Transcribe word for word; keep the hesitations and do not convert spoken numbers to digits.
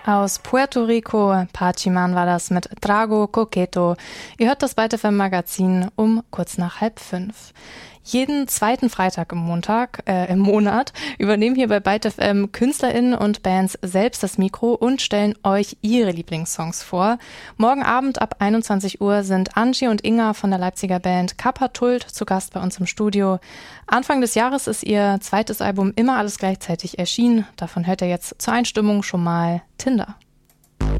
Aus Puerto Rico, Pachiman war das mit Trago Coqueto. Ihr hört das Byte F M Magazin um kurz nach halb fünf. Jeden zweiten Freitag im Montag, äh, im Monat übernehmen hier bei Byte F M KünstlerInnen und Bands selbst das Mikro und stellen euch ihre Lieblingssongs vor. Morgen Abend ab einundzwanzig Uhr sind Angie und Inga von der Leipziger Band Kappa Tult zu Gast bei uns im Studio. Anfang des Jahres ist ihr zweites Album Immer alles gleichzeitig erschienen. Davon hört ihr jetzt zur Einstimmung schon mal Tinder.